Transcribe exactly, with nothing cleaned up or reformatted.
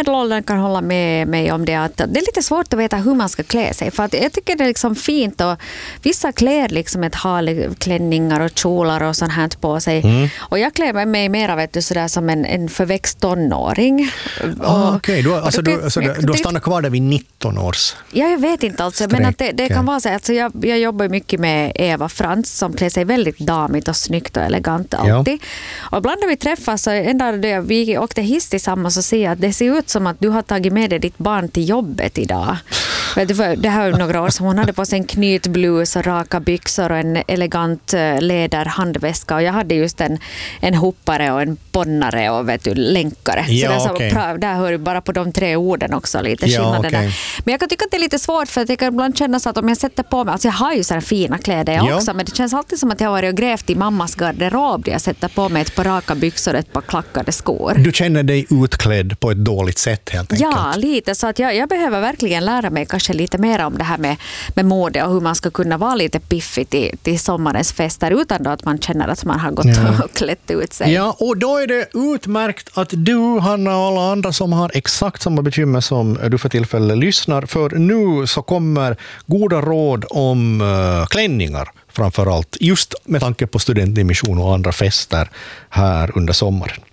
medelåldern kan hålla med mig om det, att det är lite svårt att veta hur man ska klä sig. För att jag tycker det är liksom fint, och vissa klär liksom ett har klänningar och kjolar och sånt här på sig. Mm. Och jag klär mig mer, vet du, sådär som en, en förväxt tonåring. Ah, Okej, okay. alltså, du, alltså, du, du stannar kvar där vid nitton års. Ja, jag vet inte alltså, men att det, det kan vara så. Alltså, jag, jag jobbar mycket med Eva Frans som klär sig väldigt damigt och snyggt och elegant alltid. Ja. Och ibland när vi träffas, så en dag då vi åkte hiss tillsammans, och ser att det ser ut som att du har tagit med dig ditt barn till jobbet idag. Det här är några år som hon hade på sig en knytblus och raka byxor och en elegant läderhandväska, och jag hade just en, en hoppare och en ponnare och vet du, länkare. Ja, så det är så, okay. pra, där hör bara på de tre orden också lite skillnaderna. Ja, okay. Men jag kan tycka att det är lite svårt, för att jag kan ibland känna så att om jag sätter på mig, alltså jag har ju sådana fina kläder jag ja. också, men det känns alltid som att jag har varit och grävt i mammas garderob där jag sätter på mig ett par raka byxor och ett par klackade skor. Du känner dig utklädd på ett dåligt sätt helt enkelt? Ja, lite. Så att jag, jag behöver verkligen lära mig kanske lite mer om det här med, med mode och hur man ska kunna vara lite piffig till, till sommarens fester utan då att man känner att man har gått ja. och klätt ut sig. Ja, och då är det utmärkt att du, Hanna, och alla andra som har exakt samma bekymmer som du för tillfället lyssnar, för nu så kommer goda råd om uh, klänningar framförallt, just med tanke på studentdimission och andra fester här under sommaren.